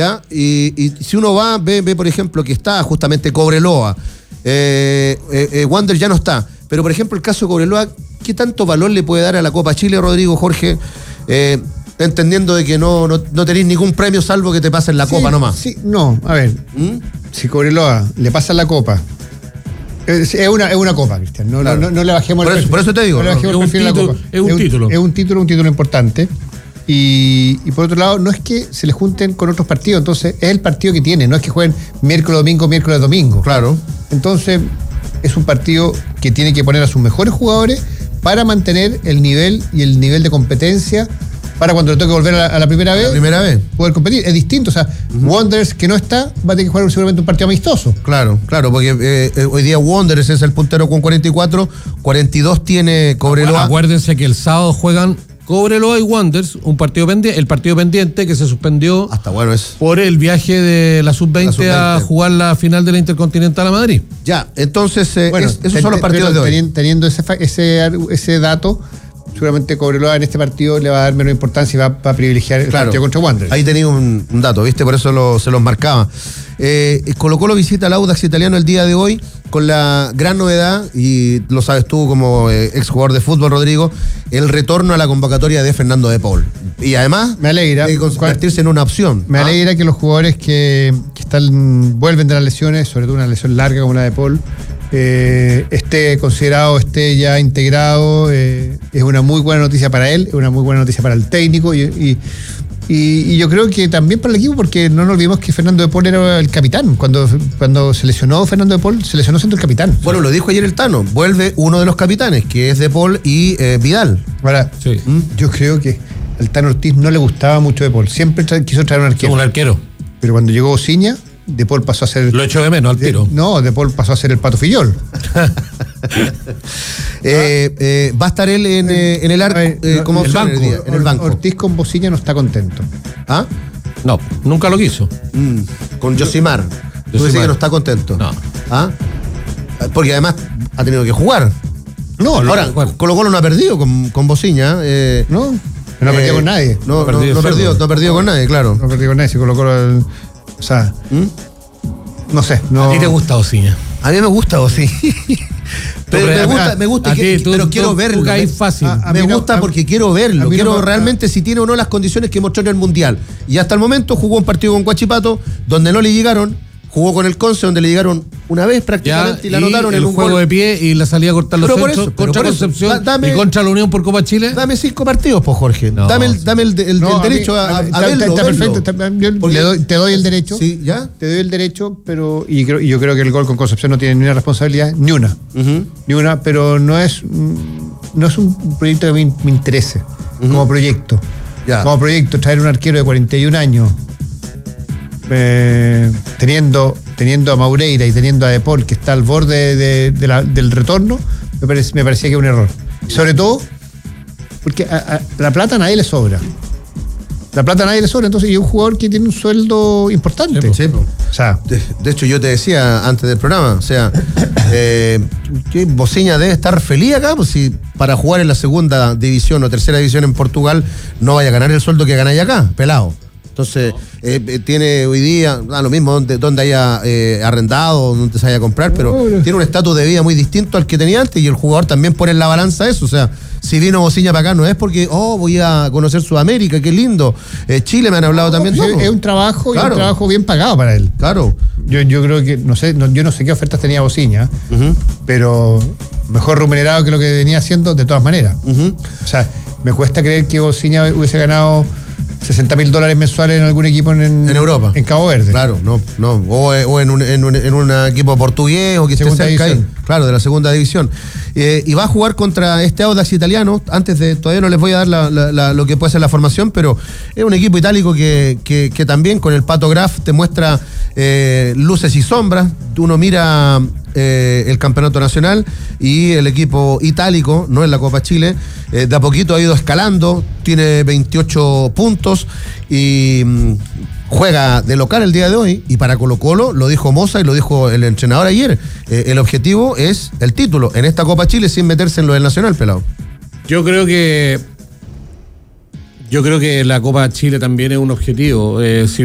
¿ya? Y si uno va, ve por ejemplo que está justamente Cobreloa, Wander ya no está, pero por ejemplo el caso de Cobreloa, ¿qué tanto valor le puede dar a la Copa Chile, Rodrigo, Jorge? Entendiendo de que no tenéis ningún premio salvo que te pasen la Copa nomás. Sí, no, a ver, si Cobreloa le pasa la Copa, es una Copa, Cristian, no le bajemos el perfil. Por eso te digo, no le bajemos el perfil a la Copa. Es un título. Es un título importante. Y por otro lado, no es que se le junten con otros partidos, entonces es el partido que tiene, no es que jueguen miércoles, domingo. Claro. Entonces, es un partido que tiene que poner a sus mejores jugadores para mantener el nivel de competencia para cuando le toque volver a la primera vez. Poder competir. Es distinto, o sea, Wanderers que no está, va a tener que jugar seguramente un partido amistoso. Claro, porque hoy día Wanderers es el puntero con 44, 42 tiene Cobreloa. Acuérdense que el sábado juegan Cobreloa y Wanderers, el partido pendiente que se suspendió por el viaje de la Sub-20 a jugar la final de la Intercontinental a Madrid. Ya, entonces esos son los partidos de hoy. Teniendo ese dato, seguramente Cobreloa en este partido le va a dar menos importancia y va a privilegiar el partido contra Wanderers. Ahí tenía un dato, ¿viste? Por eso se los marcaba. Colo-Colo visita al Audax Italiano el día de hoy con la gran novedad, y lo sabes tú como exjugador de fútbol, Rodrigo, el retorno a la convocatoria de Fernando de Paul. Y además, me alegra de convertirse en una opción. Me alegra que los jugadores que vuelven de las lesiones, sobre todo una lesión larga como la de Paul, esté considerado, esté ya integrado. Es una muy buena noticia para él, es una muy buena noticia para el técnico y yo creo que también para el equipo, porque no nos olvidemos que Fernando de Paul era el capitán. Cuando se lesionó Fernando de Paul, se lesionó siendo el capitán. Bueno, lo dijo ayer el Tano, vuelve uno de los capitanes, que es de Paul y Vidal. Ahora, yo creo que al Tano Ortiz no le gustaba mucho de Paul, siempre quiso traer un arquero. Un arquero. Pero cuando llegó Osiña, De Paul pasó a ser... Lo echo de menos al tiro. De Paul pasó a ser el Pato Fillol. Va a estar él en el arco, como opción en el banco. Ortiz con Bocilla no está contento. ¿Ah? No, nunca lo quiso. Con Josimar. Tú dices que no está contento. No. ¿Ah? Porque además ha tenido que jugar. No, ahora, Colo-Colo no ha perdido con Bociña. No ha perdido con nadie. No ha perdido con nadie, claro. No ha perdido con nadie, se Colo-Colo. O sea, no sé. No. ¿A ti te gusta Bociña? A mí me gusta Bociña. Pero me gusta pero quiero verlo. Fácil. Me gusta porque quiero verlo. Quiero realmente si tiene o no las condiciones que mostró en el Mundial. Y hasta el momento jugó un partido con Huachipato, donde no le llegaron. Jugó con el Conce, donde le llegaron una vez prácticamente y la anotaron en un juego de pie y la salida a cortar los centros contra Concepción y contra la Unión por Copa Chile. Dame 5 partidos, pues, Jorge. No, dame el derecho a verlo. Está perfecto. Te doy el derecho. Sí, ¿ya? Te doy el derecho, pero yo creo que el gol con Concepción no tiene ni una responsabilidad, ni una. Ni una, pero no es un proyecto que me interese como proyecto. Ya. Como proyecto, traer un arquero de 41 años. Teniendo a Maureira y teniendo a De Paul, que está al borde del retorno, me parecía que era un error. Y sobre todo, porque a la plata a nadie le sobra. Entonces, y es un jugador que tiene un sueldo importante. Sí, o sea, de hecho, yo te decía antes del programa, o sea, que Bociña debe estar feliz acá, pues si para jugar en la segunda división o tercera división en Portugal no vaya a ganar el sueldo que ganáis acá, pelado. Entonces, tiene hoy día, lo mismo donde haya arrendado, donde se vaya a comprar, pero tiene un estatus de vida muy distinto al que tenía antes y el jugador también pone en la balanza eso. O sea, si vino Bociña para acá no es porque, voy a conocer Sudamérica, qué lindo. Chile me han hablado también. Es un trabajo, claro. Y un trabajo bien pagado para él. Claro. Yo creo que, yo no sé qué ofertas tenía Bociña, pero mejor remunerado que lo que venía haciendo de todas maneras. O sea, me cuesta creer que Bociña hubiese ganado $60,000 mensuales en algún equipo en Europa. En Cabo Verde. Claro, no. O en un equipo portugués o que esté cerca ahí. Claro, de la segunda división. Y va a jugar contra este Audax italiano. Todavía no les voy a dar lo que puede ser la formación, pero es un equipo itálico que también con el Pato Graf te muestra luces y sombras. Uno mira el campeonato nacional y el equipo itálico, no en la Copa Chile, de a poquito ha ido escalando, tiene 28 puntos y juega de local el día de hoy. Y para Colo-Colo, lo dijo Moza y lo dijo el entrenador ayer, el objetivo es el título en esta Copa Chile sin meterse en lo del Nacional, pelado. Yo creo que la Copa Chile también es un objetivo.